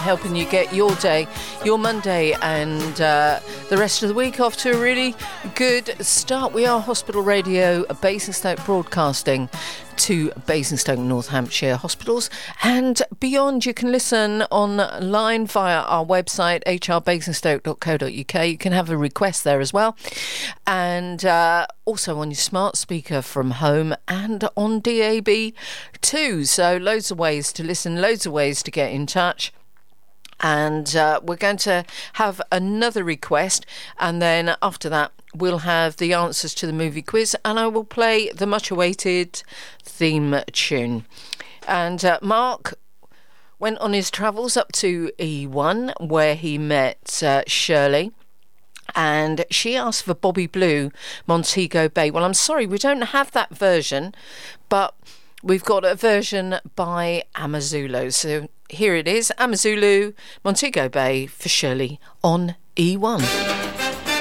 helping you get your day, your Monday and the rest of the week off to a really good start. We are Hospital Radio, Basingstoke broadcasting to Basingstoke, North Hampshire hospitals and beyond. You can listen online via our website, hrbasingstoke.co.uk. You can have a request there as well. And also on your smart speaker from home and on DAB too. So loads of ways to listen, loads of ways to get in touch. And we're going to have another request, and then after that we'll have the answers to the movie quiz, and I will play the much awaited theme tune. And Mark went on his travels up to E1 where he met Shirley, and she asked for Bobby Blue, Montego Bay. Well, I'm sorry, we don't have that version, but we've got a version by Amazulu. So here it is, Amazulu, Montego Bay for Shirley on E1.